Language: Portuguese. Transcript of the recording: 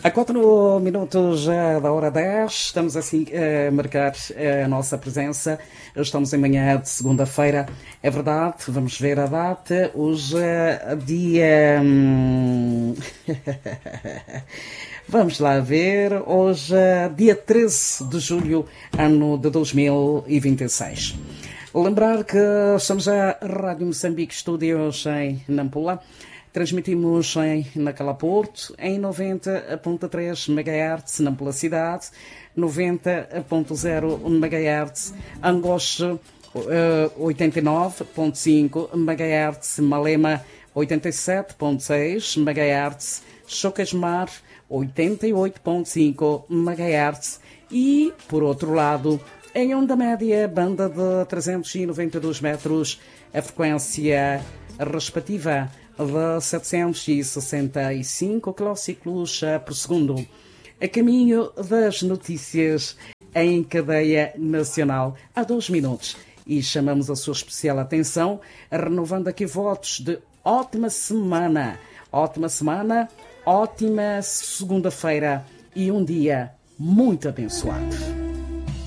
A 4 minutos já da hora 10, estamos assim a marcar a nossa presença. Estamos em manhã de segunda-feira, é verdade, vamos ver a data. Hoje é dia... Vamos lá ver, hoje é dia 13 de julho, ano de 2026. Lembrar que estamos a Rádio Moçambique Studios em Nampula. Transmitimos em Nacala Porto, em 90.3 MHz, Nampula Cidade, 90.0 MHz, Angoche, 89.5 MHz, Malema, 87.6 MHz, Chocasmar, 88.5 MHz e, por outro lado, em onda média, banda de 392 metros, a frequência respectiva de 765 quilociclos por segundo. A caminho das notícias em cadeia nacional há 2 minutos. E chamamos a sua especial atenção, renovando aqui votos de ótima semana, ótima segunda-feira e um dia muito abençoado.